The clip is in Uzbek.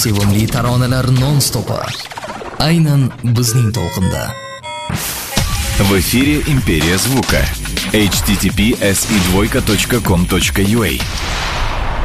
sevimli taronalar non-stopi. Aynan bizning to'lqinda. В эфире «Империя звука». http://si2.com.ua